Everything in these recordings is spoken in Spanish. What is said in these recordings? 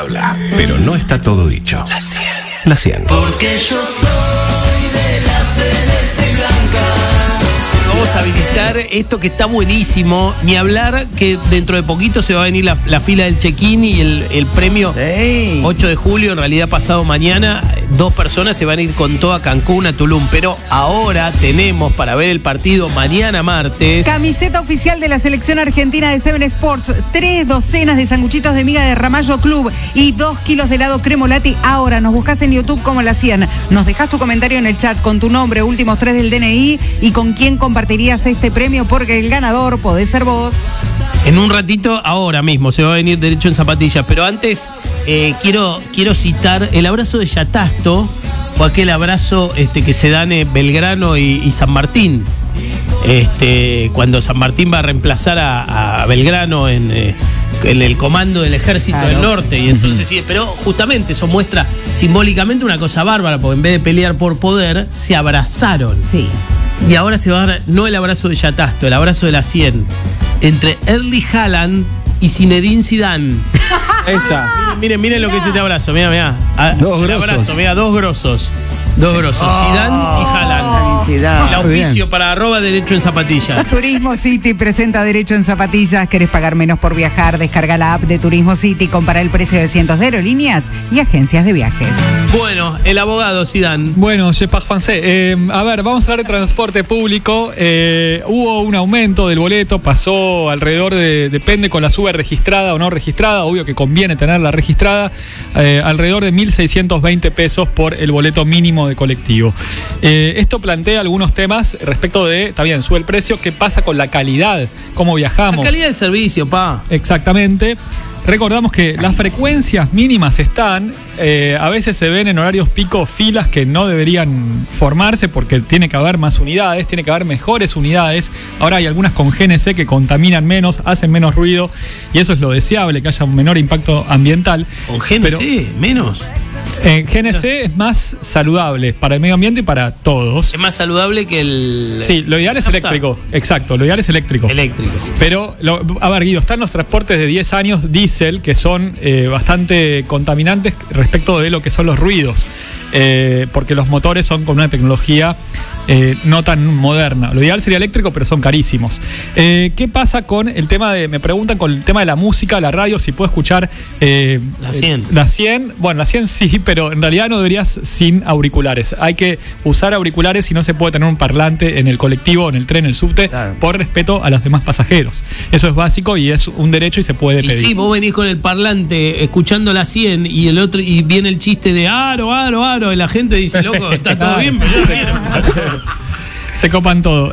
habla, pero no está todo dicho. La 100. Porque yo soy de la celeste y blanca. Vamos a habilitar esto que está buenísimo. Ni hablar que dentro de poquito se va a venir la fila del check-in y el premio 8 de julio, en realidad pasado mañana. 2 personas se van a ir con todo a Cancún, a Tulum. Pero ahora tenemos para ver el partido mañana martes. Camiseta oficial de la selección argentina de Seven Sports, 3 docenas de sanguchitos de miga de Ramallo Club y 2 kilos de helado Cremolati. Ahora nos buscas en YouTube como La 100. Nos dejas tu comentario en el chat con tu nombre, últimos 3 del DNI y con quién compartirías este premio, porque el ganador podés ser vos. En un ratito, ahora mismo, se va a venir Derecho en Zapatillas. Pero antes, quiero citar el abrazo de Yatasto. Fue aquel abrazo que se dan Belgrano y San Martín. Cuando San Martín va a reemplazar a Belgrano en el comando del Ejército del Norte. Y entonces sí, pero justamente eso muestra simbólicamente una cosa bárbara, porque en vez de pelear por poder, se abrazaron. Sí. Y ahora se va a dar, no el abrazo de Yatasto, el abrazo de la 100, entre Erling Haaland y Zinedine Zidane. Ahí está. Miren lo que es este abrazo, mirá. Dos el grosos. abrazo, mirá, dos grosos, Zidane y Haaland. Felicidad. El auspicio para @Derecho en Zapatillas. Turismo City presenta Derecho en Zapatillas. ¿Querés pagar menos por viajar? Descarga la app de Turismo City, compara el precio de cientos de aerolíneas y agencias de viajes. Bueno, el abogado Zidane. Bueno, je parle français. A ver, vamos a hablar de transporte público. Hubo un aumento del boleto, pasó alrededor de, depende con la sube registrada o no registrada, obvio que conviene tenerla registrada, alrededor de 1.620 pesos por el boleto mínimo de colectivo. Esto plantea algunos temas respecto de, está bien, sube el precio, ¿qué pasa con la calidad? ¿Cómo viajamos? La calidad del servicio, pa. Exactamente. Recordamos que las frecuencias mínimas están, a veces se ven en horarios pico filas que no deberían formarse porque tiene que haber más unidades, tiene que haber mejores unidades. Ahora hay algunas con GNC que contaminan menos, hacen menos ruido y eso es lo deseable, que haya un menor impacto ambiental. ¿Con GNC? ¿Menos? GNC es más saludable para el medio ambiente y para todos. Es más saludable que el... Sí, lo ideal es eléctrico. Exacto, lo ideal es eléctrico. Pero, a ver, Guido, están los transportes de 10 años diésel que son bastante contaminantes respecto de lo que son los ruidos. Porque los motores son con una tecnología no tan moderna. Lo ideal sería eléctrico, pero son carísimos. ¿Qué pasa con el tema de, me preguntan con el tema de la música, la radio, si puedo escuchar la 100? La 100, bueno, la 100 sí, pero en realidad no deberías sin auriculares. Hay que usar auriculares y no se puede tener un parlante en el colectivo, en el tren, en el subte, claro, por respeto a los demás pasajeros. Eso es básico y es un derecho y se puede pedir. Y sí, vos venís con el parlante escuchando la 100 y el otro, y viene el chiste de aro, y la gente dice, loco, está todo bien, pero yo quiero. Se copan todo.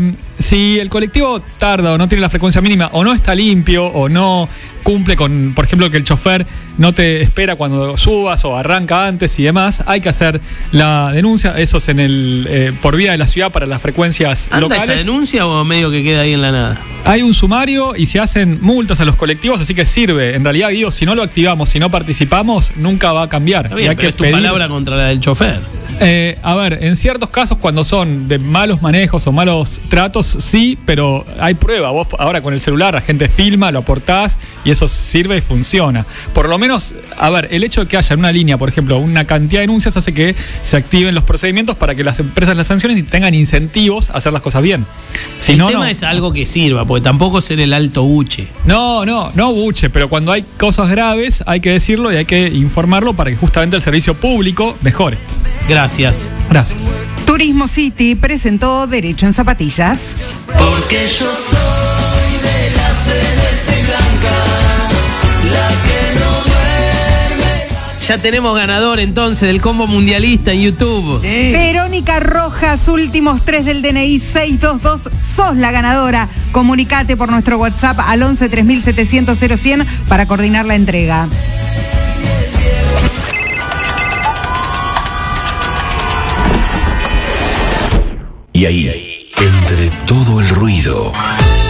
Si el colectivo tarda o no tiene la frecuencia mínima o no está limpio o no cumple con, por ejemplo, que el chofer no te espera cuando subas o arranca antes y demás, hay que hacer la denuncia. Eso es en el por vía de la ciudad para las frecuencias locales. ¿Anda esa denuncia o medio que queda ahí en la nada? Hay un sumario y se hacen multas a los colectivos, así que sirve. En realidad, Guido, si no lo activamos, si no participamos, nunca va a cambiar. Está bien, pero es tu palabra contra la del chofer. A ver, en ciertos casos cuando son de malos manejos o malos tratos, sí, pero hay prueba. Vos ahora con el celular la gente filma, lo aportás y eso sirve y funciona. Por lo menos, a ver, el hecho de que haya en una línea, por ejemplo, una cantidad de denuncias hace que se activen los procedimimientos para que las empresas las sancionen y tengan incentivos a hacer las cosas bien. Si el no, tema es algo que sirva, porque tampoco ser el alto buche. No buche, pero cuando hay cosas graves hay que decirlo y hay que informarlo para que justamente el servicio público mejore. Gracias. Turismo City presentó Derecho en Zapatillas. Porque yo soy de la celeste y blanca, la que no duerme. Ya tenemos ganador entonces del combo mundialista en YouTube. Verónica Rojas, últimos 3 del DNI 622, sos la ganadora. Comunicate por nuestro WhatsApp al 11 3700 0100 para coordinar la entrega. Y ahí, entre todo el ruido,